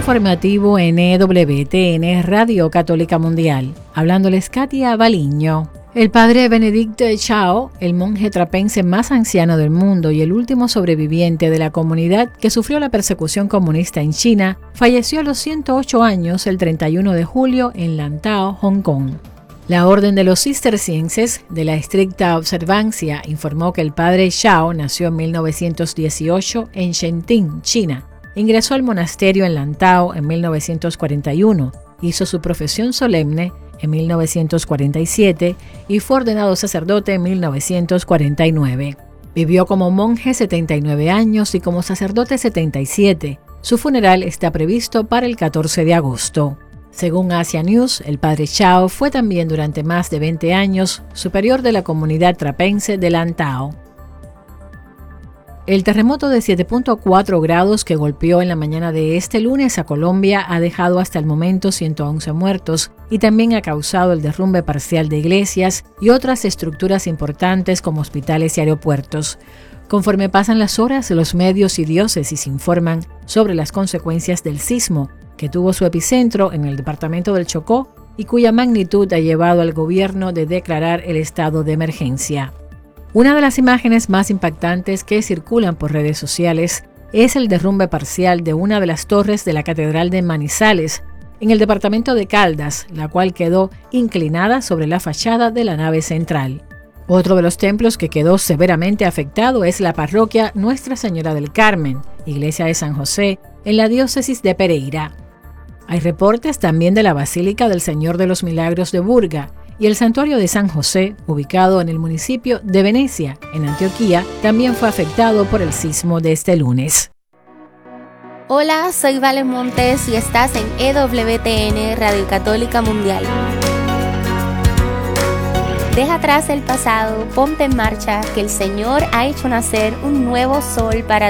informativo NWTN Radio Católica Mundial. Hablándoles Katia Baliño. El padre Benedicto Chao, el monje trapense más anciano del mundo y el último sobreviviente de la comunidad que sufrió la persecución comunista en China, falleció a los 108 años el 31 de julio en Lantau, Hong Kong. La Orden de los Cistercienses de la Estricta Observancia informó que el padre Chao nació en 1918 en Shenting, China. Ingresó al monasterio en Lantau en 1941, hizo su profesión solemne en 1947 y fue ordenado sacerdote en 1949. Vivió como monje 79 años y como sacerdote 77. Su funeral está previsto para el 14 de agosto. Según Asia News, el padre Chao fue también durante más de 20 años superior de la comunidad trapense de Lantau. El terremoto de 7.4 grados que golpeó en la mañana de este lunes a Colombia ha dejado hasta el momento 111 muertos y también ha causado el derrumbe parcial de iglesias y otras estructuras importantes como hospitales y aeropuertos. Conforme pasan las horas, los medios y diócesis informan sobre las consecuencias del sismo, que tuvo su epicentro en el departamento del Chocó y cuya magnitud ha llevado al gobierno de declarar el estado de emergencia. Una de las imágenes más impactantes que circulan por redes sociales es el derrumbe parcial de una de las torres de la Catedral de Manizales, en el departamento de Caldas, la cual quedó inclinada sobre la fachada de la nave central. Otro de los templos que quedó severamente afectado es la parroquia Nuestra Señora del Carmen, iglesia de San José, en la diócesis de Pereira. Hay reportes también de la Basílica del Señor de los Milagros de Burga, y el santuario de San José, ubicado en el municipio de Venecia, en Antioquía, también fue afectado por el sismo de este lunes. Hola, soy Vale Montes y estás en EWTN Radio Católica Mundial. Deja atrás el pasado, ponte en marcha, que el Señor ha hecho nacer un nuevo sol para